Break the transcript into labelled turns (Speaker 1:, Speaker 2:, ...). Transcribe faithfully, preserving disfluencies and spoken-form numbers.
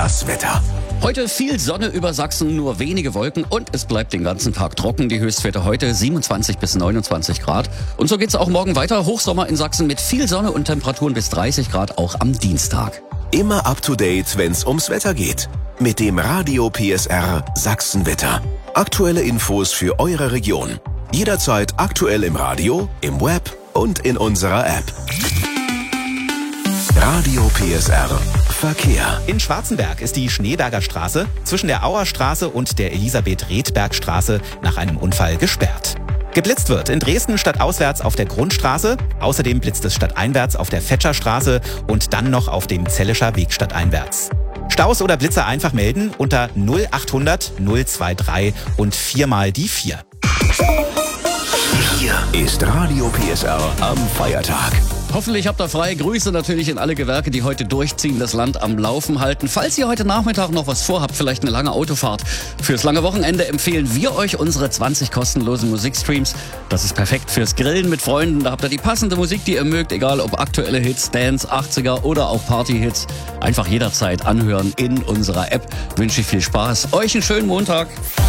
Speaker 1: Das Wetter.
Speaker 2: Heute viel Sonne über Sachsen, nur wenige Wolken und es bleibt den ganzen Tag trocken. Die Höchstwerte heute siebenundzwanzig bis neunundzwanzig Grad. Und so geht's auch morgen weiter. Hochsommer in Sachsen mit viel Sonne und Temperaturen bis dreißig Grad auch am Dienstag.
Speaker 1: Immer up to date, wenn's ums Wetter geht. Mit dem Radio P S R Sachsenwetter. Aktuelle Infos für eure Region. Jederzeit aktuell im Radio, im Web und in unserer App. Radio P S R Verkehr.
Speaker 3: In Schwarzenberg ist die Schneeberger Straße zwischen der Auer Straße und der Elisabeth-Redberg-Straße nach einem Unfall gesperrt. Geblitzt wird in Dresden stadtauswärts auf der Grundstraße, außerdem blitzt es stadteinwärts auf der Fetscherstraße und dann noch auf dem Zellischer Weg stadteinwärts. Staus oder Blitzer einfach melden unter null achthundert null drei drei und viermal die vier.
Speaker 1: Hier ist Radio P S R am Feiertag.
Speaker 2: Hoffentlich habt ihr freie Grüße natürlich in alle Gewerke, die heute durchziehen, das Land am Laufen halten. Falls ihr heute Nachmittag noch was vorhabt, vielleicht eine lange Autofahrt, fürs lange Wochenende empfehlen wir euch unsere zwanzig kostenlosen Musikstreams. Das ist perfekt fürs Grillen mit Freunden. Da habt ihr die passende Musik, die ihr mögt, egal ob aktuelle Hits, Dance, achtziger oder auch Party-Hits. Einfach jederzeit anhören in unserer App. Wünsche ich viel Spaß. Euch einen schönen Montag.